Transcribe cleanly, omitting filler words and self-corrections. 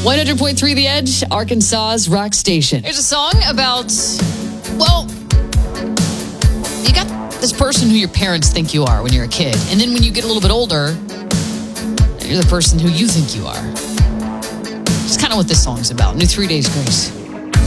100.3 The Edge, Arkansas's rock station. Here's a song about, well, you got this person who your parents think you are when you're a kid. And then when you get a little bit older, you're the person who you think you are. It's kind of what this song's about. New 3 Days Grace.